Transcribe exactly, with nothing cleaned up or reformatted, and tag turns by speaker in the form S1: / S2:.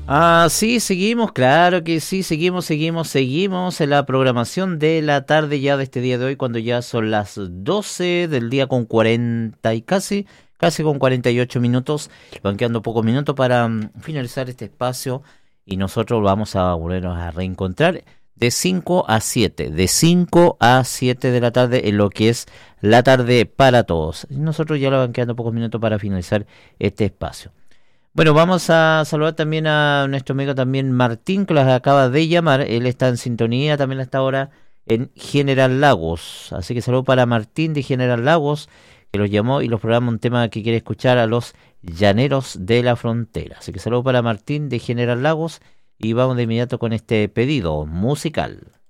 S1: Ah, sí, seguimos, claro que sí, seguimos, seguimos, seguimos en la programación de la tarde ya de este día de hoy, cuando ya son las doce del día con cuarenta y casi, casi con cuarenta y ocho minutos, van quedando pocos minutos para mm, finalizar este espacio y nosotros vamos a volvernos a reencontrar de cinco a siete, de cinco a siete de la tarde en lo que es la tarde para todos. Y nosotros ya le van quedando pocos minutos para finalizar este espacio. Bueno, vamos a saludar también a nuestro amigo también Martín, que los acaba de llamar. Él está en sintonía también hasta ahora en General Lagos. Así que saludo para Martín de General Lagos, que los llamó y los programa un tema que quiere escuchar a los llaneros de la frontera. Así que saludo para Martín de General Lagos y vamos de inmediato con este pedido musical.